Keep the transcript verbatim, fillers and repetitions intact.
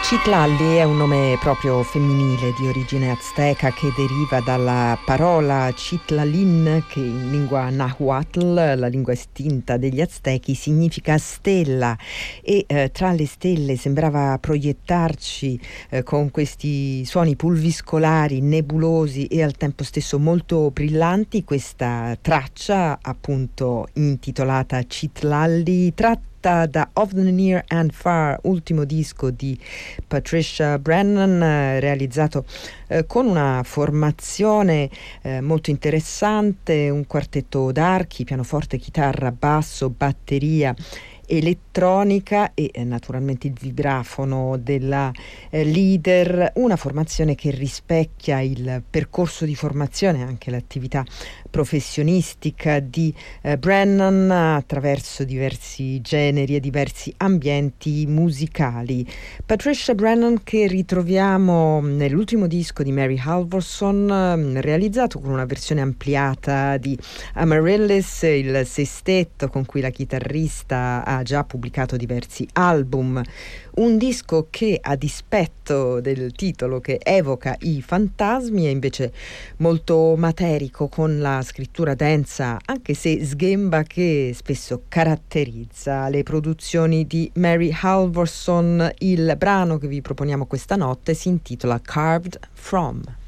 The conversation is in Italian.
Citlali è un nome proprio femminile di origine azteca che deriva dalla parola Citlalin, che in lingua nahuatl, la lingua estinta degli aztechi, significa stella, e eh, tra le stelle sembrava proiettarci eh, con questi suoni pulviscolari, nebulosi e al tempo stesso molto brillanti questa traccia appunto intitolata Citlali, tratta da Of the Near and Far, ultimo disco di Patricia Brennan, eh, realizzato eh, con una formazione eh, molto interessante, un quartetto d'archi, pianoforte, chitarra, basso, batteria, elettronica e eh, naturalmente il vibrafono della eh, leader, una formazione che rispecchia il percorso di formazione, anche l'attività professionistica di eh, Brennan attraverso diversi generi e diversi ambienti musicali. Patricia Brennan, che ritroviamo nell'ultimo disco di Mary Halvorson, eh, realizzato con una versione ampliata di Amaryllis, il sestetto con cui la chitarrista ha già pubblicato diversi album. Un disco che, a dispetto del titolo che evoca i fantasmi, è invece molto materico, con la scrittura densa, anche se sghemba, che spesso caratterizza le produzioni di Mary Halvorson. Il brano che vi proponiamo questa notte si intitola Carved From.